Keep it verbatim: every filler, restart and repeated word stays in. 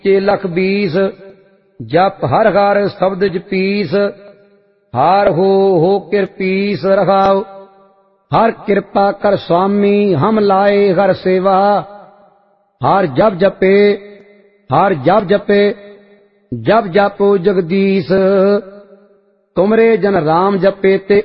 चे लख बीस। जप हर हर शब्द जपीस, हार हो हो किरपीस रखाओ। हर कृपा कर स्वामी हम लाए हर सेवा। हर जप जपे हर जप जपे जप जपो जगदीश। तुमरे जन राम जपे ते